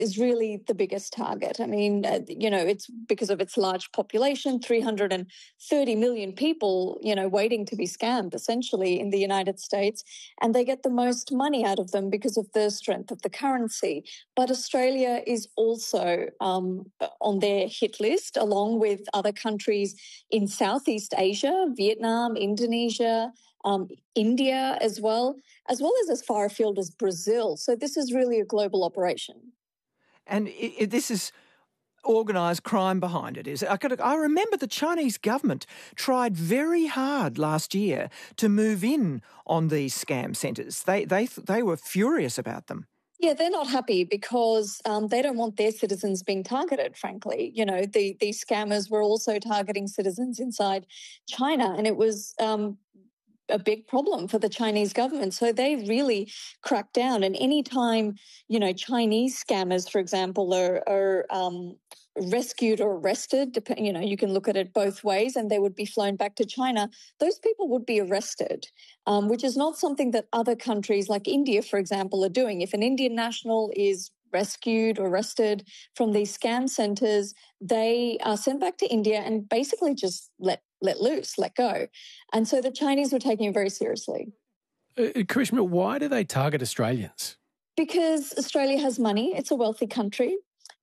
is really the biggest target. I mean, it's because of its large population, 330 million people, waiting to be scammed, essentially, in the United States. And they get the most money out of them because of the strength of the currency. But Australia is also on their hit list, along with other countries in Southeast Asia, Vietnam, Indonesia, India as well as far afield as Brazil. So this is really a global operation. And this is organised crime behind it, is it? I remember the Chinese government tried very hard last year to move in on these scam centres. They were furious about them. Yeah, they're not happy because they don't want their citizens being targeted, frankly. These scammers were also targeting citizens inside China, and it was a big problem for the Chinese government. So they really cracked down. And any time, Chinese scammers, for example, are rescued or arrested, you can look at it both ways, and they would be flown back to China, those people would be arrested, which is not something that other countries like India, for example, are doing. If an Indian national is rescued or arrested from these scam centres, they are sent back to India and basically just let loose, let go. And so the Chinese were taking it very seriously. Karishma, why do they target Australians? Because Australia has money. It's a wealthy country.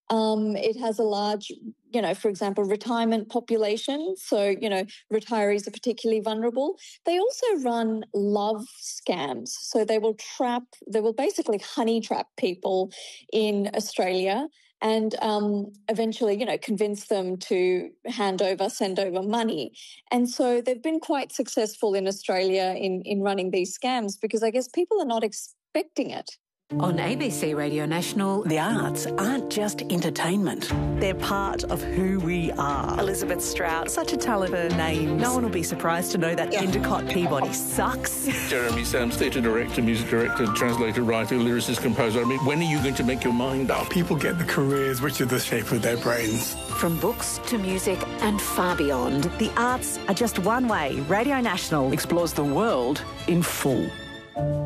It has a large, for example, retirement population. So, retirees are particularly vulnerable. They also run love scams. So they will basically honey trap people in Australia and eventually, convince them to send over money. And so they've been quite successful in Australia in running these scams because I guess people are not expecting it. On ABC Radio National, the arts aren't just entertainment. They're part of who we are. Elizabeth Strout. Such a talented name. No one will be surprised to know that Endicott Peabody sucks. Jeremy Sams, theatre director, music director, translator, writer, lyricist, composer. I mean, when are you going to make your mind up? People get the careers which are the shape of their brains. From books to music and far beyond, the arts are just one way Radio National explores the world in full.